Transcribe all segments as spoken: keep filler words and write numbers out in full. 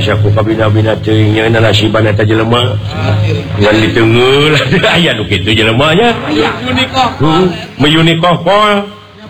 biasa ku kabina-bina teuing nya nasiban eta jelema ngan diteungul aya nu kitu jelema nya meunikoh pol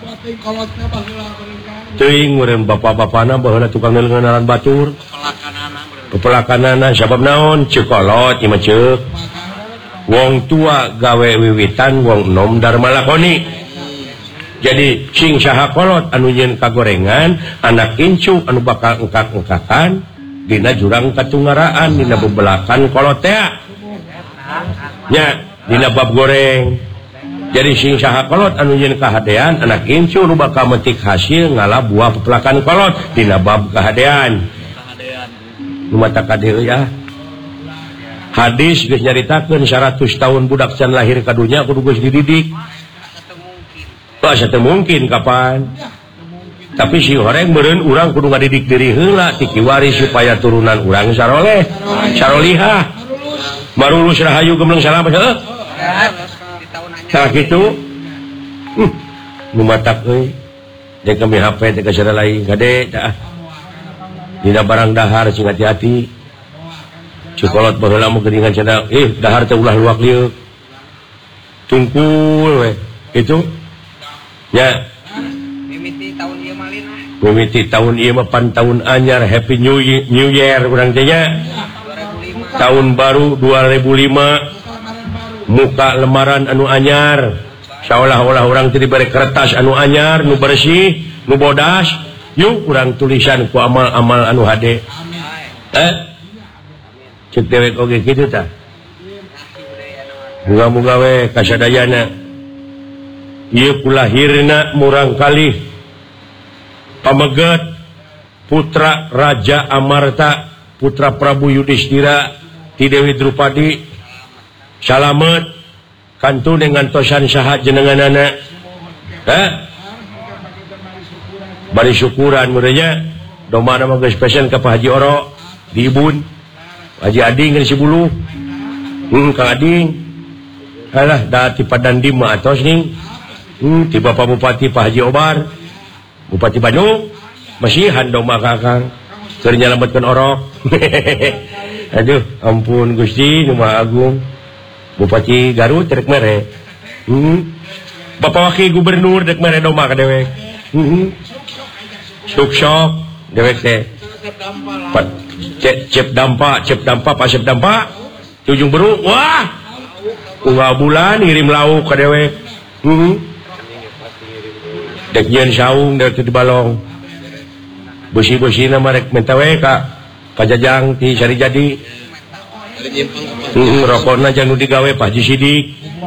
teuing meureun bapa-bapana baheula tukang ngeuneunan batur pepelakanana sabab naon ceuk kolot ieu mah ceuk wong tua gawe wiwitan wong enom dharma lakoni. Jadi sing saha kolot anu nyeun kagorengan anak incu anu bakal engkak-engkakan dina jurang katunggaraan dina bebelakan kolot teh nya dina bab goreng. Jadi sing saha kolot anu nyeun kahadean anak incu anu bakal metik hasil ngalah buah pepelakan kolot dina bab kahadean. Nu mata ka dieu ya. Hadis geus nyaritakeun seratus tahun budak can lahir ka dunya kudu geus dididik. Asa teu mungkin kapan. Tapi si horeng meureun urang kudu ngadidik diri heula ti kiwari supaya turunan urang saroleh, sarolihah. Marulus rahayu gembleng salamet heuh. Tah kitu. Nu matak euy. Dek kami H P teh kasara lain gade tah. Dina barang dahar sing hati-hati. Cukolot baheula mah geuningan cenah, eh dahar teh ulah luak lieu. Tungkul we. Itu ya mimiti tahun ieu malin ah mimiti tahun ieu mah pan tahun anyar happy new year, new year urang teh nya tahun baru dua ribu lima muka lemaran anu anyar seolah-olah urang teh dibere kertas anu anyar nu bersih nu bodas yuk urang tulisan ku amal-amal anu hade eh ceuk dewek oge kitu tah muga-muga we kasadayana ieu kulahirna murang kalih pamegat putra Raja Amarta putra Prabu Yudhistira ti Dewi Drupadi salamet kantun dengan tosan saha jenenganana ha bari syukuran meureunnya domana mah geus pesen ka Pak Haji Oro di Ibun Haji Ading geus sibuluh hmm Kang Ading alah da ti Padandim mah atos ning Hmm, ti Bapak Bupati Pak Haji Obar Bupati Bandung masihan doma kakang keur nyalametkeun orok aduh ampun Gusti Nu Maha Agung Bupati Garut rek mere hmm. Bapak Wakil Gubernur rek mere doma ka dewek hmm. Suksok dewek teh cep dampa cep dampa Pak Cep dampa Tujung Beru wah unggal bulan ngirim lauk ka dewek hmm. Dek nyeun saung dek di balong besi-besina mah rek menta we ka kajajang ti Sari Jadi heeh rokona jang nu digawe Pak Haji Sidik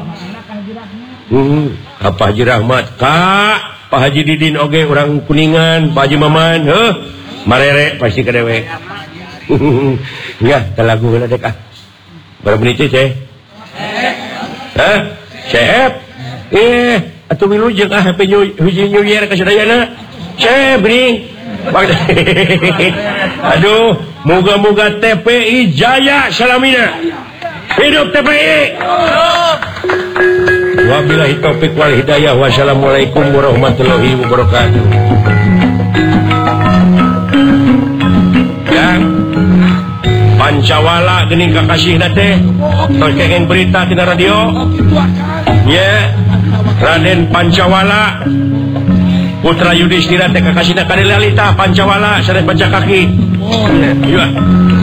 heeh Pak Haji Rahmat ka Pak Haji Didin oge urang Kuningan Pak Haji Maman heuh marere pasti ka dewe nya teh lagu heula dek ah berapa menit teh hah Chef eh atuh wilujeng ah happy new, new year kasadayana cebring aduh moga-moga T P I jaya salamina hidup T P I wabillahi taufik wal hidayah wassalamualaikum warahmatullahi wabarakatuh yang Pancawala geuning kakasihna teh tos kenging berita tina radio nya Raden Pancawala putra Yudhistira teh kakasihna Kadelalita Pancawala sanes baca kaki iya